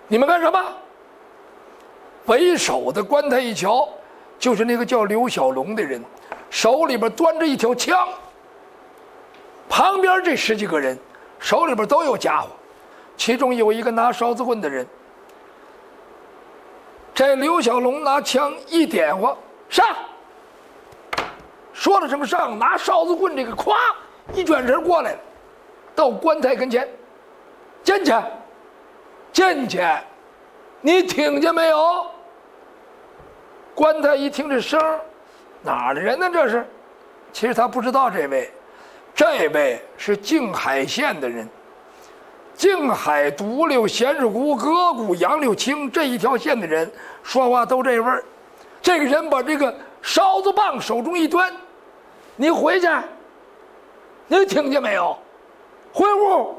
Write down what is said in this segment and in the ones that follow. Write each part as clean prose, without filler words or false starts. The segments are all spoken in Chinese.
你们干什么？为首的官太一瞧，就是那个叫刘小龙的人，手里边端着一条枪，旁边这10几个人手里边都有家伙，其中有一个拿勺子棍的人。这刘小龙拿枪一点火，上，说了声上，拿勺子棍这个咵一转身过来了，到官太跟前，进去，进去，你听见没有？官太一听这声，哪儿的人呢？这是，其实他不知道这位是静海县的人。静海、独溜、咸水湖、阁谷、杨柳青这一条线的人说话都这味儿。这个人把这个勺子棒手中一端，你回去，你听见没有？回屋。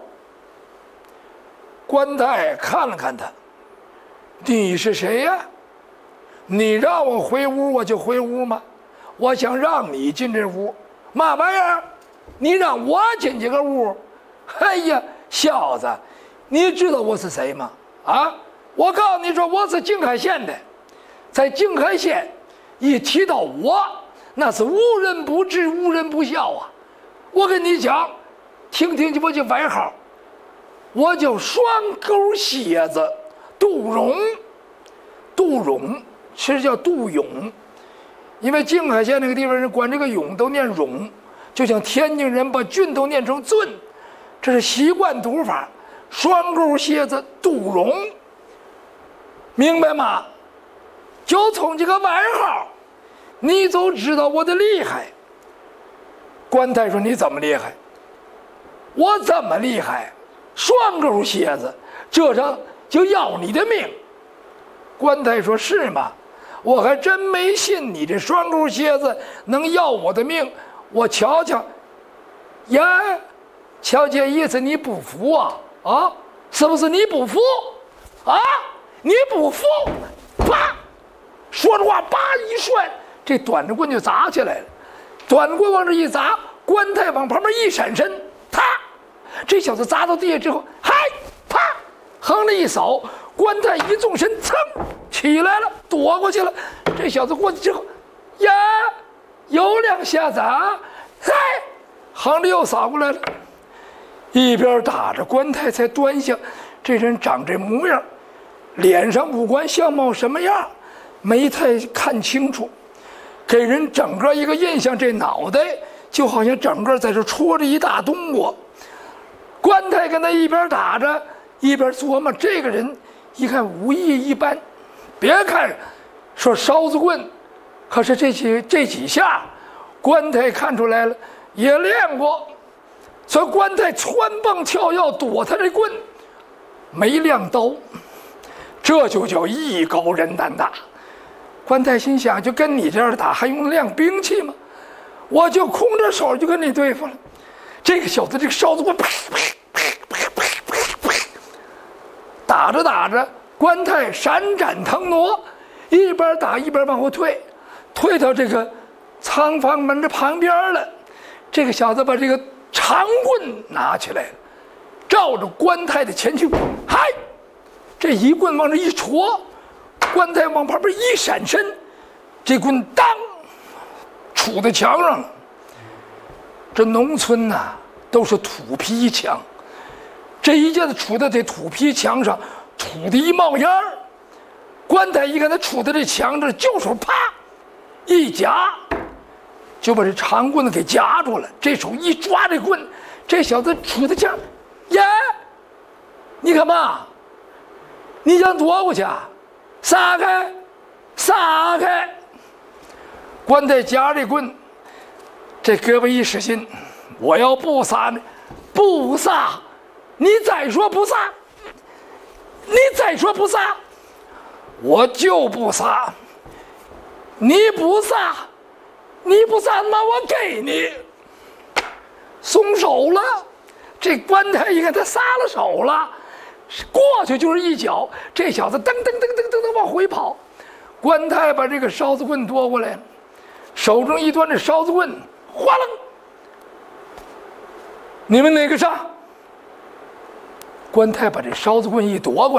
官太看了看他，你是谁呀？你让我回屋我就回屋吗？我想让你进这屋，嘛玩意儿？你让我进这个屋？哎呀！小子，你知道我是谁吗？啊！我告诉你说，我是静海县的，在静海县，一提到我，那是无人不知，无人不晓啊！我跟你讲，听听我这外号，我叫双钩蝎子杜荣，杜荣其实叫杜勇，因为静海县那个地方人管这个勇都念勇，就像天津人把俊都念成俊。这是习惯读法，双钩蝎子杜荣，明白吗？就从这个外号，你就知道我的厉害。官太说：“你怎么厉害？”我怎么厉害？双钩蝎子，这上就要你的命。官太说：“是吗？我还真没信你这双钩蝎子能要我的命。我瞧瞧，呀。”瞧这意思，你不服啊？啊，是不是你不服？啊，你不服？啪！说着话，叭一甩，这短着棍就砸起来了。短棍往这一砸，官太往旁边一闪身，他这小子砸到地下之后，嗨，啪，横了一扫，官太一纵身，噌起来了，躲过去了。这小子过去之后，呀，有2下子啊，嗨，横着又扫过来了。一边打着，官太才端详这人长这模样，脸上五官相貌什么样没太看清楚，给人整个一个印象，这脑袋就好像整个在这戳着一大冬瓜。官太跟他一边打着一边琢磨，这个人一看武艺一般，别看说勺子棍，可是这几下官太看出来了，也练过。所以官太蹿蹦跳跃躲他这棍，没亮刀，这就叫艺高人胆大。官太心想，就跟你这样打还用亮兵器吗？我就空着手就跟你对付了。这个小子这个勺子棍，打着打着，官太闪展腾挪，一边打一边往后退，退到这个仓房门的旁边了。这个小子把这个长棍拿起来了，照着官太的前去，嗨，这一棍往这一戳，官太往旁边一闪身，这棍当杵在墙上了。这农村呐，都是土坯墙，这一下子杵在这土坯墙上，土的一冒烟儿。官太一看他杵在这墙上，就手啪一夹，就把这长棍子给夹住了。这手一抓这棍，这小子杵在墙，耶！你干嘛？你想躲过去啊？撒开，撒开！官太夹这棍，这胳膊一使劲，我要不撒呢？不撒！你再说不撒，你再说不撒，我就不撒。你不撒，你不撒，那我给你。松手了，这官太一看他撒了手了，过去就是一脚，这小子噔噔噔噔噔噔往回跑。官太把这个勺子棍夺过来了，手中一端这勺子棍，哗楞，你们哪个上？官太把这勺子棍一夺过来。